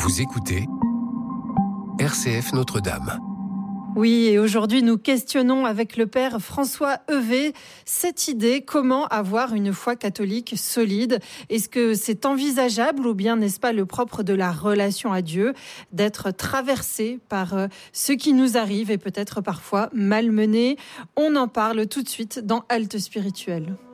Vous écoutez RCF Notre-Dame. Oui, et aujourd'hui nous questionnons avec le père François Heuvet cette idée, comment avoir une foi catholique solide. Est-ce que c'est envisageable ou bien n'est-ce pas le propre de la relation à Dieu d'être traversé par ce qui nous arrive et peut-être parfois malmené? On en parle tout de suite dans Halte Spirituelle.